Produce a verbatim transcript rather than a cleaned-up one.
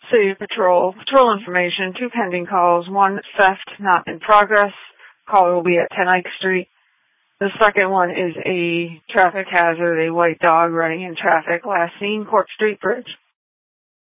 City Patrol. Patrol information, two pending calls. One, theft not in progress. Caller will be at ten Ike Street. The second one is a traffic hazard, a white dog running in traffic. Last seen, Court Street Bridge.